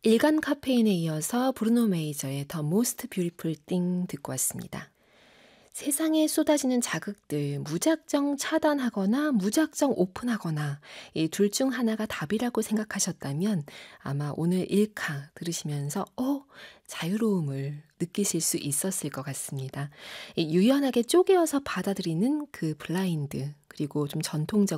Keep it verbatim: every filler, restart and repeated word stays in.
일간 카페인에 이어서 브루노 메이저의 The Most Beautiful Thing 듣고 왔습니다. 세상에 쏟아지는 자극들 무작정 차단하거나 무작정 오픈하거나 이 둘 중 하나가 답이라고 생각하셨다면 아마 오늘 일카 들으시면서 어? 자유로움을 느끼실 수 있었을 것 같습니다. 이 유연하게 쪼개어서 받아들이는 그 블라인드 그리고 좀 전통적